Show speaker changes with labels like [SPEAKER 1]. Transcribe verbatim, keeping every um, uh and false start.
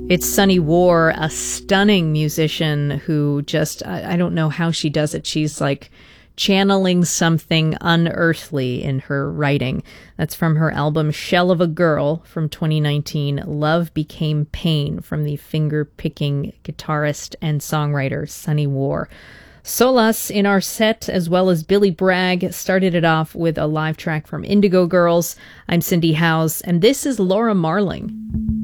[SPEAKER 1] It's Sunny War, a stunning musician who just, I, I don't know how she does it. She's like channeling something unearthly in her writing. That's from her album Shell of a Girl from twenty nineteen, Love Became Pain, from the finger-picking guitarist and songwriter Sunny War. Solas in our set, as well as Billy Bragg, started it off with a live track from Indigo Girls. I'm Cindy Howes, and this is Laura Marling.